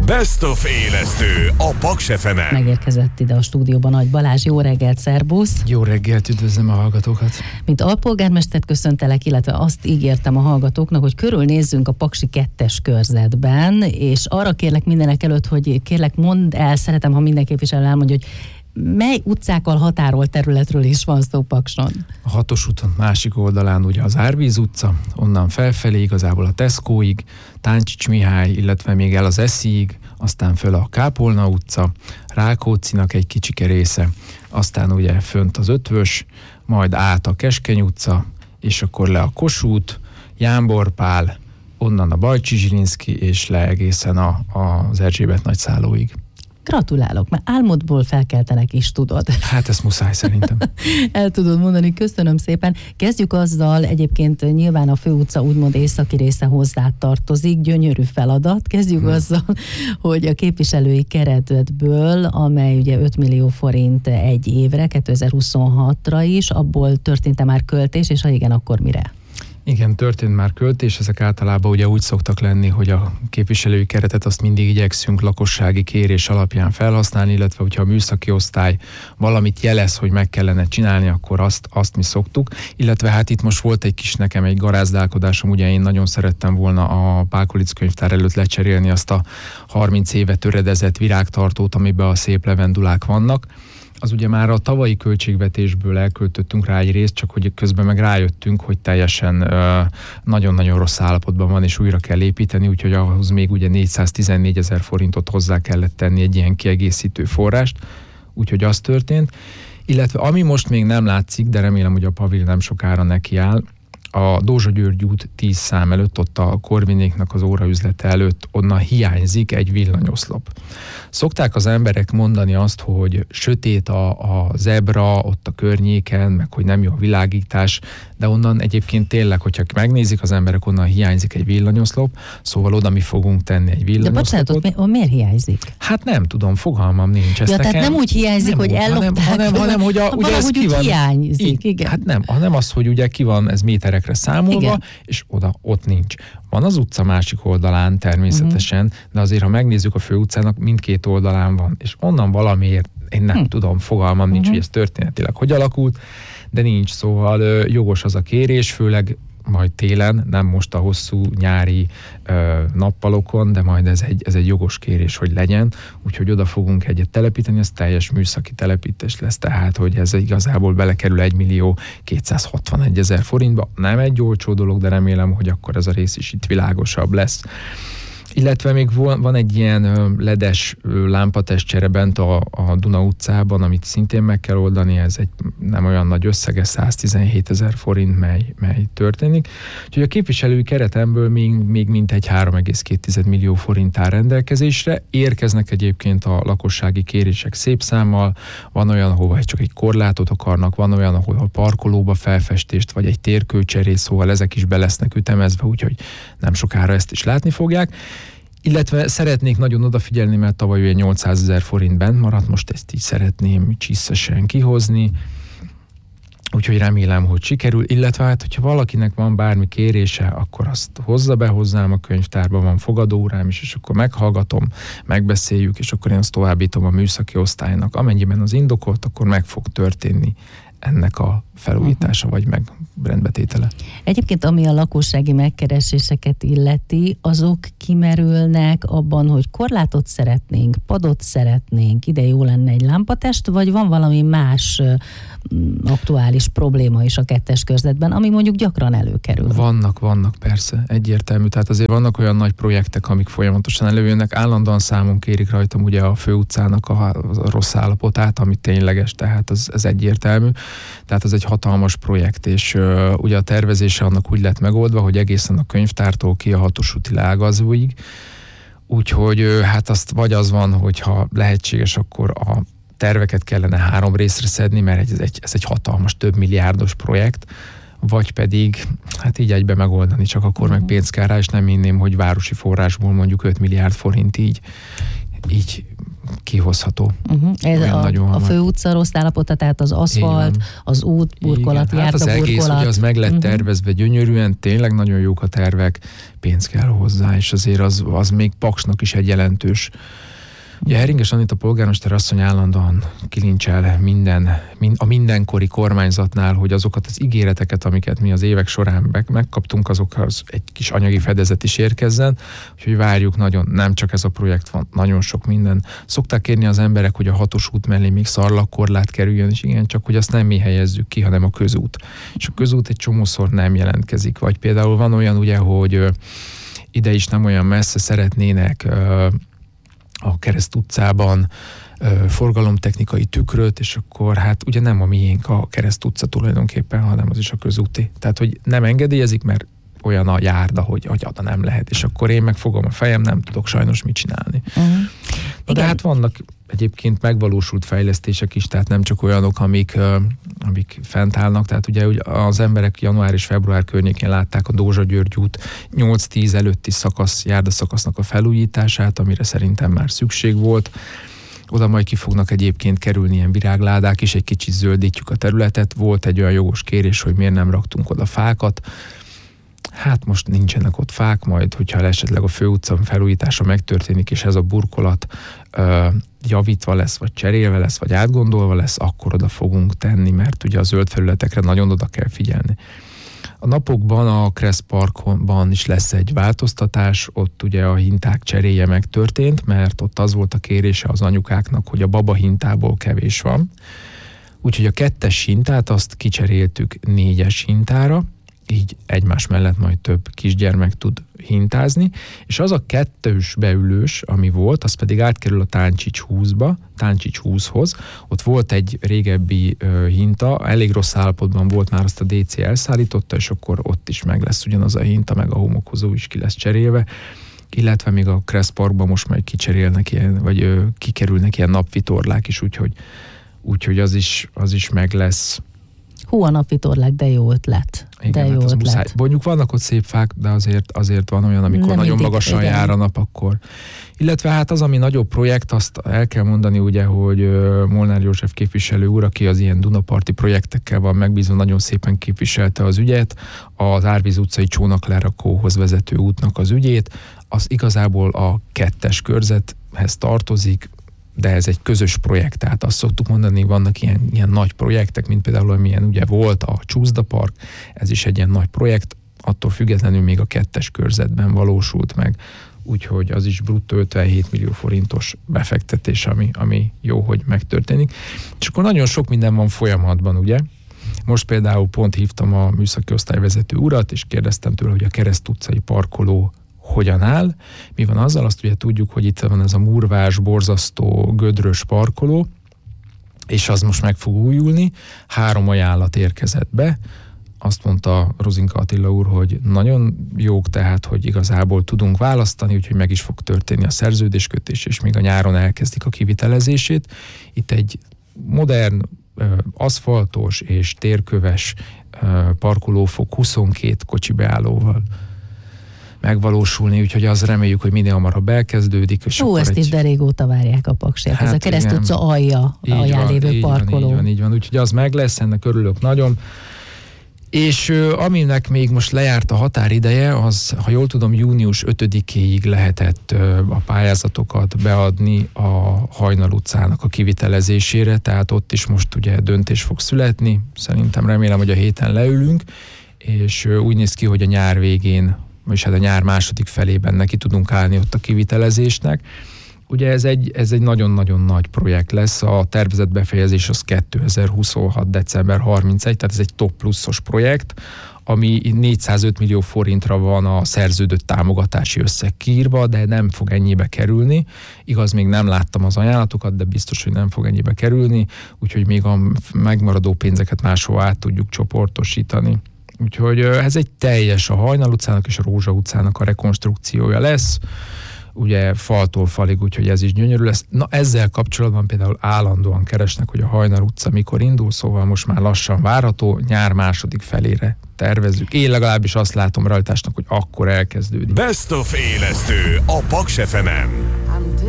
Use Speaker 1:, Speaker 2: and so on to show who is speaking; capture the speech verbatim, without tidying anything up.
Speaker 1: Best of élesztő a Paks ef emen.
Speaker 2: Megérkezett ide a stúdióban Nagy Balázs. Jó reggelt, szerbusz!
Speaker 3: Jó reggelt, üdvözlöm a hallgatókat!
Speaker 2: Mint alpolgármestert köszöntelek, illetve azt ígértem a hallgatóknak, hogy körülnézzünk a paksi kettes körzetben, és arra kérlek mindenek előtt, hogy kérlek mondd el, szeretem, ha minden képviselő elmondja, hogy mely utcákkal határolt területről is van szó Pakson?
Speaker 3: A hatos úton másik oldalán ugye az Árvíz utca, onnan felfelé igazából a Tescoig, Táncsics Mihály, illetve még el az Esziig, aztán föl a Kápolna utca, Rákóczinak egy kicsike része, aztán ugye fönt az Ötvös, majd át a Keskeny utca, és akkor le a Kossuth, Jámbor Pál, onnan a Bajcsi Zsilinszky, és le egészen a, a, az Erzsébet nagyszállóig.
Speaker 2: Gratulálok, mert álmodból felkeltenek is, tudod.
Speaker 3: Hát ezt muszáj szerintem.
Speaker 2: El tudod mondani, köszönöm szépen. Kezdjük azzal, egyébként nyilván a főutca úgymond északi része hozzá tartozik, gyönyörű feladat. Kezdjük hmm. azzal, hogy a képviselői keretből, amely ugye öt millió forint egy évre, kétezer-huszonhatra is, abból történt-e már költés, és ha igen, akkor mire?
Speaker 3: Igen, történt már költés, ezek általában ugye úgy szoktak lenni, hogy a képviselői keretet azt mindig igyekszünk lakossági kérés alapján felhasználni, illetve hogyha a műszaki osztály valamit jelez, hogy meg kellene csinálni, akkor azt, azt mi szoktuk. Illetve hát itt most volt egy kis nekem egy garázdálkodásom, ugye én nagyon szerettem volna a Pákolic könyvtár előtt lecserélni azt a harminc éve töredezett virágtartót, amiben a szép levendulák vannak. Az ugye már a tavalyi költségvetésből elköltöttünk rá egy részt, csak hogy közben meg rájöttünk, hogy teljesen ö, nagyon-nagyon rossz állapotban van, és újra kell építeni, úgyhogy ahhoz még ugye négyszáztizennégy ezer forintot hozzá kellett tenni, egy ilyen kiegészítő forrást, úgyhogy az történt. Illetve ami most még nem látszik, de remélem, hogy a Pavil nem sokára nekiáll, a Dózsa György út tíz szám előtt, ott a Korvinéknak az óraüzlete előtt, onnan hiányzik egy villanyoszlop. Szokták az emberek mondani azt, hogy sötét a, a zebra ott a környéken, meg hogy nem jó a világítás, de onnan egyébként tényleg, hogyha megnézik az emberek, onnan hiányzik egy villanyoszlop, szóval oda mi fogunk tenni egy villanyoszlopot.
Speaker 2: De bocsánat, ott miért hiányzik?
Speaker 3: Hát nem tudom, fogalmam nincs.
Speaker 2: Ja, tehát nem úgy hiányzik, hogy ellopták,
Speaker 3: hanem, hanem, hanem hogy a, ugye ez ki van,
Speaker 2: hiányzik, így, igen.
Speaker 3: Hát nem, hanem az, hogy ugye ki van ez méterekre számolva, igen. És oda, ott nincs. Van az utca másik oldalán természetesen, uh-huh. de azért, ha megnézzük a főutcának, mindkét oldalán van, és onnan valamiért, én nem uh-huh. tudom, fogalmam nincs, uh-huh. hogy ez történetileg hogy alakult, de nincs, szóval ö, jogos az a kérés, főleg majd télen, nem most a hosszú nyári ö, nappalokon, de majd ez egy, ez egy jogos kérés, hogy legyen, úgyhogy oda fogunk egyet telepíteni, ez teljes műszaki telepítés lesz, tehát, hogy ez igazából belekerül egy millió kétszázhatvanegy ezer forintba, nem egy olcsó dolog, de remélem, hogy akkor ez a rész is itt világosabb lesz. Illetve még van egy ilyen ledes lámpatestcsere bent a, a Duna utcában, amit szintén meg kell oldani, ez egy nem olyan nagy összege, száztizenhét ezer forint, mely, mely történik. Úgyhogy a képviselői keretemből még, még mintegy három egész két millió forint áll rendelkezésre. Érkeznek egyébként a lakossági kérések szép számmal, van olyan, ahol csak egy korlátot akarnak, van olyan, ahol a parkolóba felfestést, vagy egy térkőcserét, szóval ezek is be lesznek ütemezve, úgyhogy nem sokára ezt is látni fogják. Illetve szeretnék nagyon odafigyelni, mert tavaly ugye nyolcszázezer forint bent maradt, most ezt így szeretném csiszesen kihozni, úgyhogy remélem, hogy sikerül, illetve hát, hogyha valakinek van bármi kérése, akkor azt hozza be hozzám a könyvtárba, van fogadórám is, és akkor meghallgatom, megbeszéljük, és akkor én azt továbbítom a műszaki osztálynak. Amennyiben az indokolt, akkor meg fog történni ennek a felújítása, vagy meg rendbetétele.
Speaker 2: Egyébként, ami a lakossági megkereséseket illeti, azok kimerülnek abban, hogy korlátot szeretnénk, padot szeretnénk, ide jó lenne egy lámpatest, vagy van valami más aktuális probléma is a kettes körzetben, ami mondjuk gyakran előkerül? Vannak,
Speaker 3: vannak persze, egyértelmű. Tehát azért vannak olyan nagy projektek, amik folyamatosan előjönnek, állandóan számon kérik rajtam ugye a főutcának a, a rossz állapotát, ami tényleges, tehát az, az egyértelmű. Tehát az egy hatalmas projekt, és uh, ugye a tervezése annak úgy lett megoldva, hogy egészen a könyvtártól ki a hatos úti leágazóig, úgyhogy uh, hát azt vagy az van, hogyha lehetséges, akkor a terveket kellene három részre szedni, mert ez egy, ez egy hatalmas, több milliárdos projekt, vagy pedig hát így egybe megoldani, csak akkor uh-huh. meg pénz kell rá, és nem hinném, hogy városi forrásból mondjuk öt milliárd forint így, így kihozható.
Speaker 2: Uh-huh. Ez a, a főutca rossz állapota, tehát az aszfalt, az út, burkolat, járda,
Speaker 3: hát az egész,
Speaker 2: burkolat.
Speaker 3: ugye az meg lett uh-huh. tervezve gyönyörűen, tényleg nagyon jók a tervek, pénz kell hozzá, és azért az, az még Paksnak is egy jelentős. Ugye Heringes Anita polgármester asszony állandóan kilincsel minden, a mindenkori kormányzatnál, hogy azokat az ígéreteket, amiket mi az évek során megkaptunk, azokhoz egy kis anyagi fedezet is érkezzen, úgyhogy várjuk nagyon, nem csak ez a projekt van, nagyon sok minden. Szokták kérni az emberek, hogy a hatos út mellé még szarlakkorlát kerüljön, és igen, csak hogy azt nem mi helyezzük ki, hanem a közút. És a közút egy csomószor nem jelentkezik. Vagy például van olyan ugye, hogy ide is nem olyan messze szeretnének a Kereszt utcában ö, forgalomtechnikai tükröt, és akkor hát ugye nem a miénk a Kereszt utca tulajdonképpen, hanem az is a közúti. Tehát, hogy nem engedélyezik, mert olyan a járda, hogy, hogy oda nem lehet, és akkor én megfogom a fejem, nem tudok sajnos mit csinálni. Uh-huh. Na, de hát vannak egyébként megvalósult fejlesztések is, tehát nem csak olyanok, amik, amik fent állnak, tehát ugye az emberek január és február környékén látták a Dózsa-György út nyolc-tíz előtti szakasz, járdaszakasznak a felújítását, amire szerintem már szükség volt. Oda majd ki fognak egyébként kerülni ilyen virágládák is, egy kicsit zöldítjük a területet. Volt egy olyan jogos kérés, hogy miért nem raktunk oda fákat. Hát most nincsenek ott fák, majd, hogyha esetleg a főutca felújítása megtörténik, és ez a burkolat ö, javítva lesz, vagy cserélve lesz, vagy átgondolva lesz, akkor oda fogunk tenni, mert ugye a zöld felületekre nagyon oda kell figyelni. A napokban a Kressz Parkban is lesz egy változtatás, ott ugye a hinták cseréje megtörtént, mert ott az volt a kérése az anyukáknak, hogy a baba hintából kevés van. Úgyhogy a kettes hintát azt kicseréltük négyes hintára, így egymás mellett majd több kisgyermek tud hintázni, és az a kettős beülős, ami volt, az pedig átkerül a Táncsics húszba, Táncsics húszhoz. Ott volt egy régebbi ö, hinta, elég rossz állapotban volt, már azt a dé cé elszállította, és akkor ott is meg lesz ugyanaz a hinta, meg a homokozó is ki lesz cserélve, illetve még a Kressz Parkban most majd kicserélnek ilyen, vagy ö, kikerülnek ilyen napvitorlák is, úgyhogy, úgyhogy az is, az is meg lesz.
Speaker 2: Hú, a napvitorlák, de jó ötlet.
Speaker 3: Igen,
Speaker 2: de jó
Speaker 3: hát
Speaker 2: ötlet.
Speaker 3: Mondjuk vannak ott szép fák, de azért, azért van olyan, amikor nem nagyon mindig, magasan igen. jár a nap, akkor. Illetve hát az, ami nagyobb projekt, azt el kell mondani ugye, hogy Molnár József képviselő úr, aki az ilyen Dunaparti projektekkel van megbízva, nagyon szépen képviselte az ügyet, az Árvíz utcai csónaklerakóhoz vezető útnak az ügyét, az igazából a kettes körzethez tartozik, de ez egy közös projekt, tehát azt szoktuk mondani, vannak ilyen, ilyen nagy projektek, mint például amilyen ugye volt a Csúszda Park, ez is egy ilyen nagy projekt, attól függetlenül még a kettes körzetben valósult meg, úgyhogy az is bruttó ötvenhét millió forintos befektetés, ami, ami jó, hogy megtörténik. És akkor nagyon sok minden van folyamatban, ugye? Most például pont hívtam a műszaki osztályvezető urat, és kérdeztem tőle, hogy a Kereszt utcai parkoló hogyan áll. Mi van azzal? Azt ugye tudjuk, hogy itt van ez a murvás, borzasztó, gödrös parkoló, és az most meg fog újulni. Három ajánlat érkezett be. Azt mondta Rozinka Attila úr, hogy nagyon jók, tehát, hogy igazából tudunk választani, úgyhogy meg is fog történni a szerződéskötés, és még a nyáron elkezdik a kivitelezését. Itt egy modern, aszfaltos és térköves parkoló fog huszonkét kocsi beállóval megvalósulni, úgyhogy az reméljük, hogy minél hamarabb elkezdődik. És
Speaker 2: Ó, ezt
Speaker 3: egy...
Speaker 2: is de régóta várják a paksiak. Hát ez a Kereszt utca alja, alján lévő parkoló.
Speaker 3: Így van, így van, úgyhogy az meg lesz, ennek örülök nagyon. És ö, aminek még most lejárt a határideje, az, ha jól tudom, június ötödikéig lehetett ö, a pályázatokat beadni a Hajnal utcának a kivitelezésére, tehát ott is most ugye döntés fog születni. Szerintem remélem, hogy a héten leülünk, és ö, úgy néz ki, hogy a nyár végén, és hát a nyár második felében neki tudunk állni ott a kivitelezésnek. Ugye ez egy, ez egy nagyon-nagyon nagy projekt lesz, a tervezett befejezés az kétezer-huszonhat. december harmincegyedike, tehát ez egy top pluszos projekt, ami négyszázöt millió forintra van a szerződött támogatási összeg kiírva, de nem fog ennyibe kerülni. Igaz, még nem láttam az ajánlatokat, de biztos, hogy nem fog ennyibe kerülni, úgyhogy még a megmaradó pénzeket máshova át tudjuk csoportosítani. Úgyhogy ez egy teljes, a Hajnal utcának és a Rózsa utcának a rekonstrukciója lesz, ugye faltól falig, úgyhogy ez is gyönyörű lesz. Na ezzel kapcsolatban például állandóan keresnek, hogy a Hajnal utca mikor indul, szóval most már lassan várható, nyár második felére tervezzük. Én legalábbis azt látom rajtásnak, hogy akkor elkezdődik.
Speaker 1: Best of élesztő a Paks ef emen.